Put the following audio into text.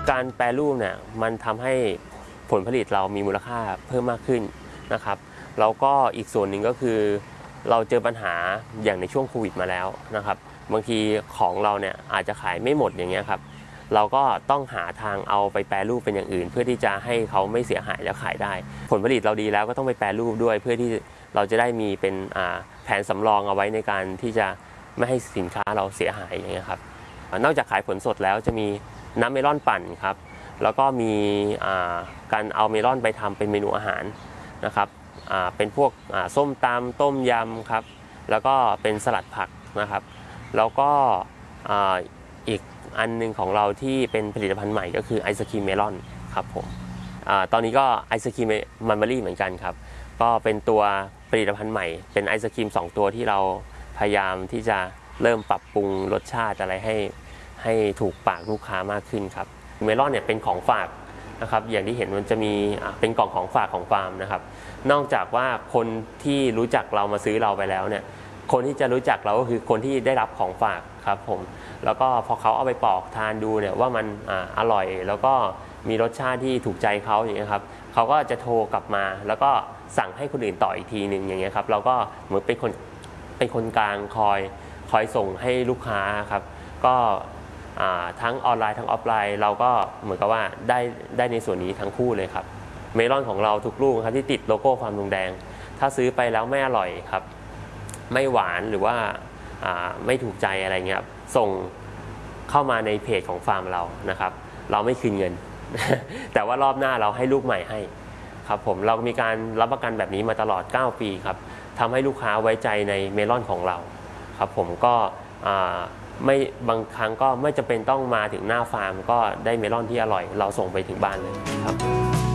การแปรรูปเนี่ยมันทำให้ผลผลิตเรามีมูลค่าเพิ่มมากขึ้นนะครับแล้วก็อีกส่วนหนึ่งก็คือเราเจอปัญหาอย่างในช่วงโควิดมาแล้วนะครับบางทีของเราเนี่ยอาจจะขายไม่หมดอย่างเงี้ยครับเราก็ต้องหาทางเอาไปแปรรูปเป็นอย่างอื่นเพื่อที่จะให้เขาไม่เสียหายแล้วขายได้ผลผลิตเราดีแล้วก็ต้องไปแปรรูปด้วยเพื่อที่เราจะได้มีเป็นแผนสำรองเอาไว้ในการที่จะไม่ให้สินค้าเราเสียหายอย่างเงี้ยครับนอกจากขายผลสดแล้วจะมีน้ำเมลอนปั่นครับแล้วก็มีการเอาเมลอนไปทำเป็นเมนูอาหารนะครับเป็นพวกส้มตำต้มยำครับแล้วก็เป็นสลัดผักนะครับแล้วก็อีกอันนึงของเราที่เป็นผลิตภัณฑ์ใหม่ก็คือไอศครีมเมลอนครับผมตอนนี้ก็ไอศครีมมันเบอรี่เหมือนกันครับก็เป็นตัวผลิตภัณฑ์ใหม่เป็นไอศครีม2ตัวที่เราพยายามที่จะเริ่มปรับปรุงรสชาติอะไรให้ถูกปากลูกค้ามากขึ้นครับเมลอนเนี่ยเป็นของฝากนะครับอย่างที่เห็นมันจะมีเป็นกล่องของฝากของฟาร์มนะครับนอกจากว่าคนที่รู้จักเรามาซื้อเราไปแล้วเนี่ยคนที่จะรู้จักเราก็คือคนที่ได้รับของฝากครับผมแล้วก็พอเขาเอาไปปอกทานดูเนี่ยว่ามันอร่อยแล้วก็มีรสชาติที่ถูกใจเขาอย่างเงี้ยครับเขาก็จะโทรกลับมาแล้วก็สั่งให้คนอื่นต่ออีกทีหนึ่งอย่างเงี้ยครับเราก็เหมือนเป็นคนกลางคอยส่งให้ลูกค้าครับก็ทั้งออนไลน์ทั้งออฟไลน์เราก็เหมือนกับว่าได้ในส่วนนี้ทั้งคู่เลยครับเมลอนของเราทุกลูกครับที่ติดโลโก้ฟาร์มลุงแดงถ้าซื้อไปแล้วไม่อร่อยครับไม่หวานหรือว่าไม่ถูกใจอะไรเงี้ยส่งเข้ามาในเพจของฟาร์มเรานะครับเราไม่คืนเงิน แต่ว่ารอบหน้าเราให้ลูกใหม่ให้ครับผมเรามีการรับประกันแบบนี้มาตลอด9ปีครับทำให้ลูกค้าไว้ใจในเมลอนของเราครับผมก็ไม่บางครั้งก็ไม่จำเป็นต้องมาถึงหน้าฟาร์มก็ได้เมลอนที่อร่อยเราส่งไปถึงบ้านเลยครับ